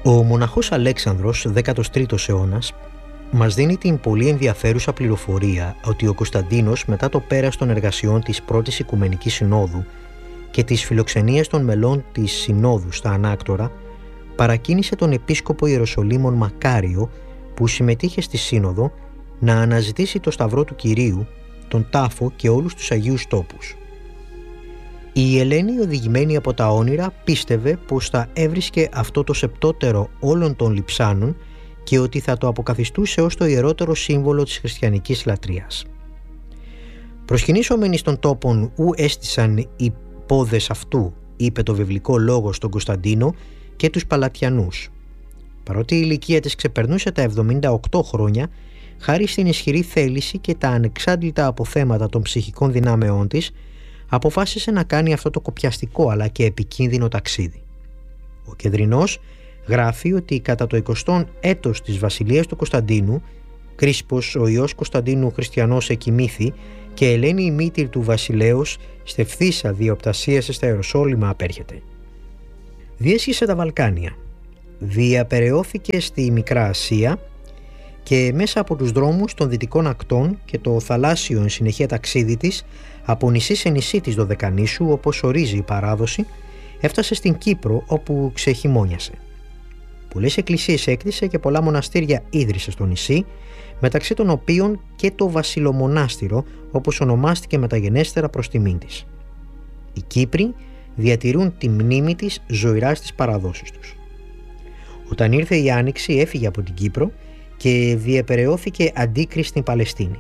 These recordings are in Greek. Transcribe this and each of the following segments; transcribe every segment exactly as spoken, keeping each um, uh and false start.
Ο μοναχός Αλέξανδρος, δέκατος τρίτος αιώνας, μας δίνει την πολύ ενδιαφέρουσα πληροφορία ότι ο Κωνσταντίνος, μετά το πέρας των εργασιών της πρώτης Οικουμενικής Συνόδου και της φιλοξενίας των μελών της Συνόδου στα Ανάκτορα, παρακίνησε τον επίσκοπο Ιεροσολύμων Μακάριο, που συμμετείχε στη Σύνοδο, να αναζητήσει το Σταυρό του Κυρίου, τον τάφο και όλους τους Αγίους Τόπους. Η Ελένη, οδηγημένη από τα όνειρα, πίστευε πως θα έβρισκε αυτό το σεπτότερο όλων των λειψάνων και ότι θα το αποκαθιστούσε ως το ιερότερο σύμβολο της χριστιανικής λατρείας. «Προσκυνήσομενοι στον τόπον ου έστησαν οι πόδες αυτού», είπε το βιβλικό λόγο στον Κωνσταντίνο και τους Παλατιανούς. Παρότι η ηλικία της ξεπερνούσε τα εβδομήντα οκτώ χρόνια, χάρη στην ισχυρή θέληση και τα ανεξάντλητα αποθέματα των ψυχικών δυνάμεών της, αποφάσισε να κάνει αυτό το κοπιαστικό αλλά και επικίνδυνο ταξίδι. Ο Κεδρινός γράφει ότι κατά το εικοστό έτος της βασιλείας του Κωνσταντίνου, Κρίσπος ο ιός Κωνσταντίνου χριστιανός εκοιμήθη και Ελένη η μήτηρ του βασιλέως στευθύσα διοπτασίασε στα Ιεροσόλυμα απέρχεται. Διέσχισε τα Βαλκάνια, διαπεραιώθηκε στη Μικρά Ασία και μέσα από τους δρόμους των δυτικών ακτών και το θαλάσσιο εν συνεχεία ταξίδι της από νησί σε νησί της Δωδεκανήσου, όπως ορίζει η παράδοση, έφτασε στην Κύπρο, όπου ξεχειμώνιασε. Πολλές εκκλησίες έκτισε και πολλά μοναστήρια ίδρυσε στο νησί, μεταξύ των οποίων και το Βασιλομονάστηρο, όπως ονομάστηκε μεταγενέστερα προς τιμήν της. Οι Κύπροι διατηρούν τη μνήμη της ζωηρά στις παραδόσεις τους. Όταν ήρθε η Άνοιξη, έφυγε από την Κύπρο και διεπεραιώθηκε αντίκρι στην Παλαιστίνη.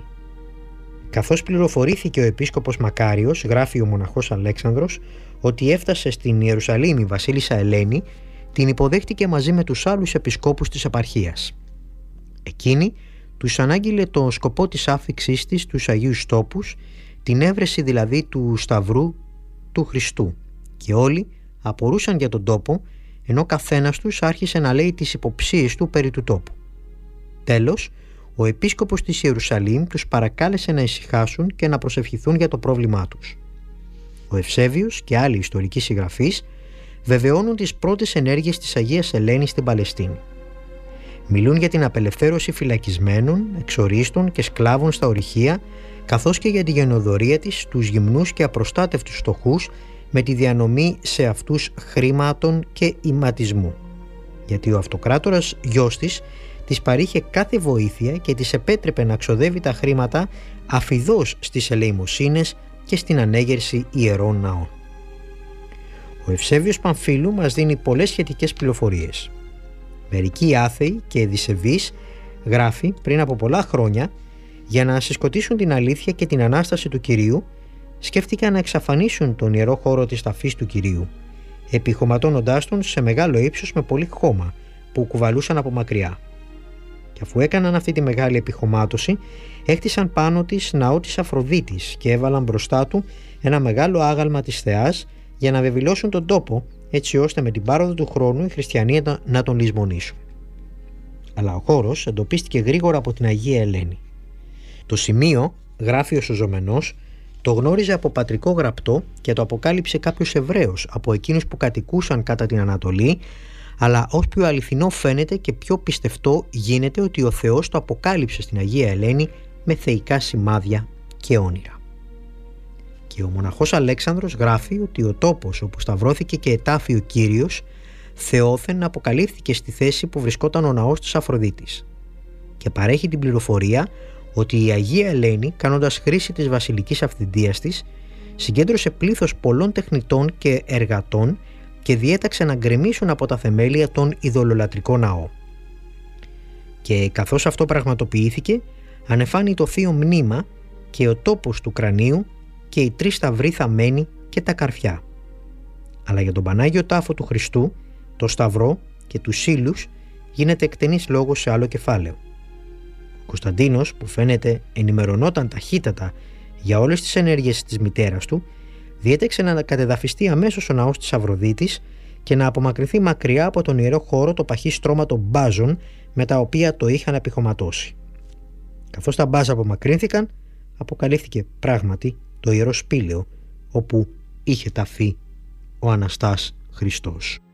Καθώς πληροφορήθηκε ο επίσκοπος Μακάριος, γράφει ο μοναχός Αλέξανδρος, ότι έφτασε στην Ιερουσαλήμ η βασίλισσα Ελένη, την υποδέχτηκε μαζί με τους άλλους επισκόπους της επαρχίας. Εκείνη τους ανάγγειλε τον σκοπό της άφιξής της στους Αγίους Τόπους, την έβρεση δηλαδή του Σταυρού του Χριστού, και όλοι απορούσαν για τον τόπο, ενώ καθένας τους άρχισε να λέει τις υποψίες του περί του τόπου. Τέλος, ο επίσκοπος της Ιερουσαλήμ τους παρακάλεσε να ησυχάσουν και να προσευχηθούν για το πρόβλημά τους. Ο Ευσέβιος και άλλοι ιστορικοί συγγραφείς βεβαιώνουν τις πρώτες ενέργειες της Αγίας Ελένης στην Παλαιστίνη. Μιλούν για την απελευθέρωση φυλακισμένων, εξορίστων και σκλάβων στα ορυχεία, καθώς και για τη γενοδορία της στους γυμνούς και απροστάτευτους φτωχούς με τη διανομή σε αυτούς χρήματων και ηματισμού. Γιατί ο αυτοκράτορας γιος της της παρήχε κάθε βοήθεια και της επέτρεπε να ξοδεύει τα χρήματα αφιδώς στις ελεημοσύνες και στην ανέγερση ιερών ναών. Ο Ευσέβιος Παμφύλου μας δίνει πολλές σχετικές πληροφορίες. Μερικοί άθεοι και δισεβείς, γράφει, πριν από πολλά χρόνια, για να συσκοτήσουν την αλήθεια και την Ανάσταση του Κυρίου, σκέφτηκαν να εξαφανίσουν τον ιερό χώρο της ταφής του Κυρίου, επιχωματώνοντάς τον σε μεγάλο ύψος με πολύ χώμα που κουβαλούσαν από μακριά. Και αφού έκαναν αυτή τη μεγάλη επιχωμάτωση, έκτισαν πάνω της ναό της Αφροδίτης και έβαλαν μπροστά του ένα μεγάλο άγαλμα της Θεάς για να βεβηλώσουν τον τόπο, έτσι ώστε με την πάροδο του χρόνου οι χριστιανοί να τον λησμονήσουν. Αλλά ο χώρος εντοπίστηκε γρήγορα από την Αγία Ελένη. Το σημείο, γράφει ο Σωζομενός, το γνώριζε από πατρικό γραπτό και το αποκάλυψε κάποιος Εβραίος από εκείνους που κατοικούσαν κατά την Ανατολή, αλλά ως πιο αληθινό φαίνεται και πιο πιστευτό γίνεται ότι ο Θεός το αποκάλυψε στην Αγία Ελένη με θεϊκά σημάδια και όνειρα. Και ο μοναχός Αλέξανδρος γράφει ότι ο τόπος όπου σταυρώθηκε και ετάφη ο Κύριος θεόθεν αποκαλύφθηκε στη θέση που βρισκόταν ο ναός της Αφροδίτης, και παρέχει την πληροφορία ότι η Αγία Ελένη, κάνοντας χρήση της βασιλικής αυθεντίας της, συγκέντρωσε πλήθος πολλών τεχνητών και εργατών και διέταξε να γκρεμίσουν από τα θεμέλια τον ειδωλολατρικό ναό. Και καθώς αυτό πραγματοποιήθηκε, ανεφάνει το θείο μνήμα και ο τόπος του κρανίου και οι τρεις σταυροί θαμμένοι και τα καρφιά. Αλλά για τον Πανάγιο Τάφο του Χριστού, το σταυρό και τους σύλλους γίνεται εκτενής λόγος σε άλλο κεφάλαιο. Ο Κωνσταντίνος, που φαίνεται ενημερωνόταν ταχύτατα για όλες τις ενέργειες της μητέρας του, διέταξε να κατεδαφιστεί αμέσως ο ναός της Αφροδίτης και να απομακρυνθεί μακριά από τον ιερό χώρο το παχύ στρώμα των μπάζων με τα οποία το είχαν επιχωματώσει. Καθώς τα μπάζ απομακρύνθηκαν, αποκαλύφθηκε πράγματι το ιερό σπήλαιο όπου είχε ταφεί ο Αναστάς Χριστός.